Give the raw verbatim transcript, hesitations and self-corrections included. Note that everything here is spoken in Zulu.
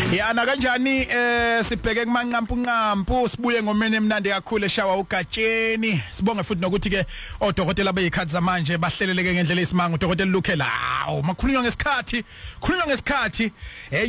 Yana kanjani eh sibheke kumanqampu nqampu sibuye ngomene emnandi kakhulu eshawa ugatsheni sibonge futhi nokuthi ke odokotela beyikhathi zamanje bahleleleke ngendlela esimanga udokotela Lukhela awu makhulunywa ngesikhathi khulunywa ngesikhathi